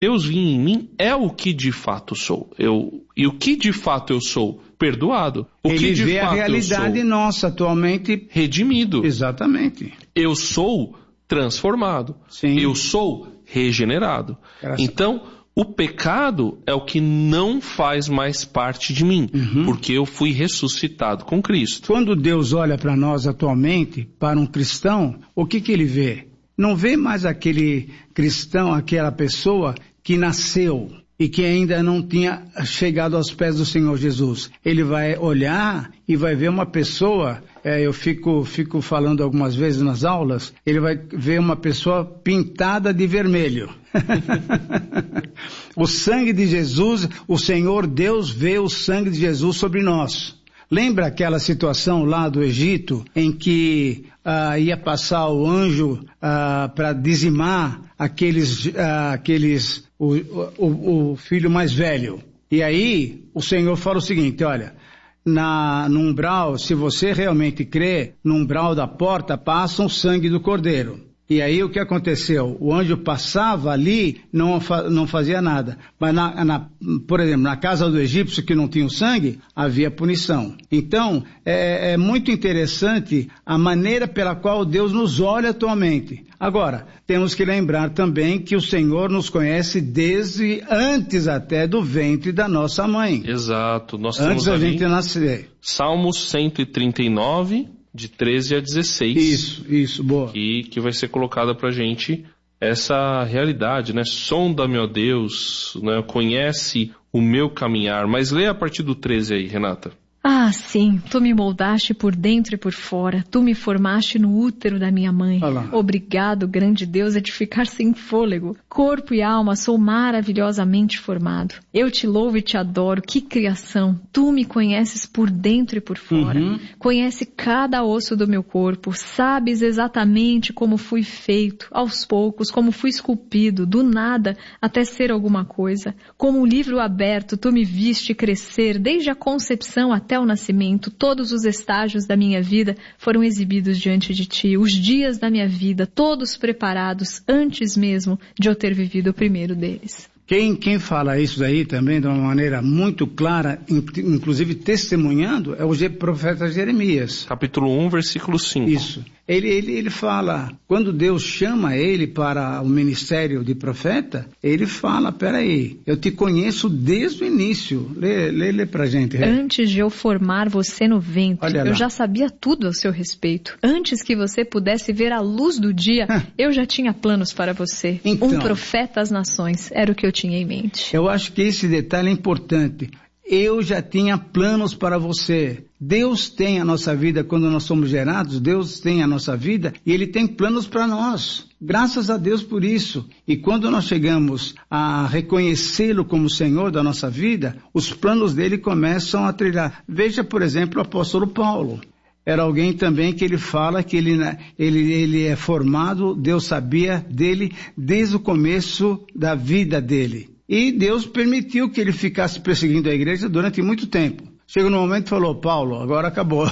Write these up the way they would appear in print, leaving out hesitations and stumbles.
Deus vir em mim é o que de fato sou. E o que de fato eu sou? Perdoado. Ele vê a realidade nossa atualmente. Redimido. Exatamente. Eu sou transformado. Sim. Eu sou regenerado. Então, o pecado é o que não faz mais parte de mim, porque eu fui ressuscitado com Cristo. Quando Deus olha para nós atualmente, para um cristão, o que ele vê? Não vê mais aquele cristão, aquela pessoa que nasceu e que ainda não tinha chegado aos pés do Senhor Jesus. Ele vai olhar e vai ver uma pessoa, eu fico falando algumas vezes nas aulas, ele vai ver uma pessoa pintada de vermelho. O sangue de Jesus, o Senhor Deus vê o sangue de Jesus sobre nós. Lembra aquela situação lá do Egito, em que ia passar o anjo para dizimar o filho mais velho? E aí o Senhor fala o seguinte, olha, no umbral, se você realmente crê, no umbral da porta passa o sangue do cordeiro. E aí o que aconteceu? O anjo passava ali, não fazia nada. Mas, por exemplo, na casa do egípcio que não tinha o sangue, havia punição. Então, é muito interessante a maneira pela qual Deus nos olha atualmente. Agora, temos que lembrar também que o Senhor nos conhece desde antes até do ventre da nossa mãe. Exato. Antes da gente nascer. Salmos 139... de 13 a 16. Isso, boa. Que vai ser colocada pra gente essa realidade, né? Sonda-me, ó Deus, né? Conhece o meu caminhar. Mas lê a partir do 13 aí, Renata. Ah, sim, tu me moldaste por dentro e por fora, tu me formaste no útero da minha mãe. Obrigado, grande Deus, é de ficar sem fôlego. Corpo e alma sou maravilhosamente formado. Eu te louvo e te adoro, que criação. Tu me conheces por dentro e por fora. Conhece cada osso do meu corpo, sabes exatamente como fui feito, aos poucos, como fui esculpido, do nada até ser alguma coisa. Como um livro aberto, tu me viste crescer desde a concepção até o nascimento, todos os estágios da minha vida foram exibidos diante de ti, os dias da minha vida, todos preparados antes mesmo de eu ter vivido o primeiro deles. Quem fala isso daí também de uma maneira muito clara, inclusive testemunhando, é o profeta Jeremias. Capítulo 1, versículo 5. Isso. Ele fala, quando Deus chama ele para o ministério de profeta, ele fala, peraí, eu te conheço desde o início. Lê pra gente. Antes de eu formar você no ventre, eu já sabia tudo ao seu respeito. Antes que você pudesse ver a luz do dia, eu já tinha planos para você. Então, um profeta às nações, era o que eu tinha em mente. Eu acho que esse detalhe é importante. Eu já tinha planos para você. Deus tem a nossa vida quando nós somos gerados, Deus tem a nossa vida e Ele tem planos para nós. Graças a Deus por isso. E quando nós chegamos a reconhecê-lo como Senhor da nossa vida, os planos dele começam a trilhar. Veja, por exemplo, o apóstolo Paulo. Era alguém também que ele fala que ele é formado, Deus sabia dele desde o começo da vida dele. E Deus permitiu que ele ficasse perseguindo a igreja durante muito tempo. Chegou no momento e falou, Paulo, agora acabou.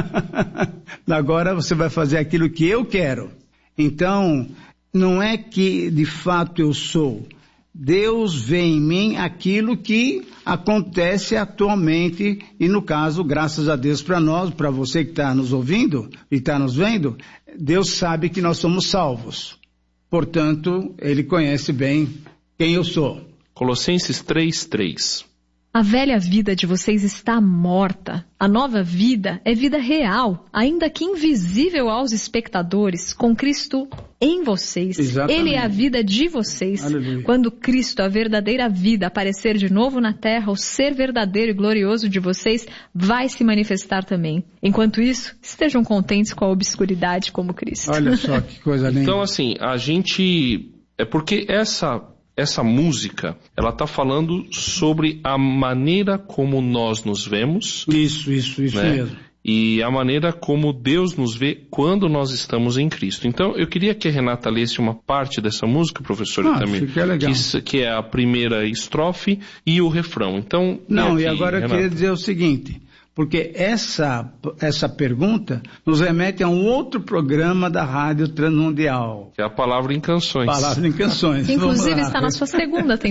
Agora você vai fazer aquilo que eu quero. Então, não é que de fato eu sou. Deus vê em mim aquilo que acontece atualmente e no caso, graças a Deus para nós, para você que está nos ouvindo e está nos vendo, Deus sabe que nós somos salvos. Portanto, Ele conhece bem quem eu sou. Colossenses 3:3. A velha vida de vocês está morta. A nova vida é vida real, ainda que invisível aos espectadores, com Cristo em vocês. Exatamente. Ele é a vida de vocês. Aleluia. Quando Cristo, a verdadeira vida, aparecer de novo na terra, o ser verdadeiro e glorioso de vocês vai se manifestar também. Enquanto isso, estejam contentes com a obscuridade como Cristo. Olha só que coisa linda. Então, assim, a gente... É porque essa música, ela está falando sobre a maneira como nós nos vemos. Isso né? mesmo. E a maneira como Deus nos vê quando nós estamos em Cristo. Então, eu queria que a Renata lesse uma parte dessa música, professor Itamir, que é a primeira estrofe e o refrão. Então, não, e agora eu queria dizer o seguinte, Porque essa pergunta nos remete a um outro programa da Rádio Transmundial. Que é a Palavra em Canções. Palavra em Canções. Inclusive está na sua segunda temporada.